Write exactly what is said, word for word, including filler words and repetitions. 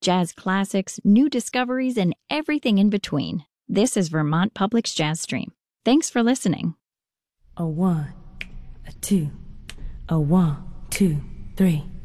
jazz classics, new discoveries, and everything in between. This is Vermont Public's Jazz Stream. Thanks for listening. A one, a two, a one, two, three.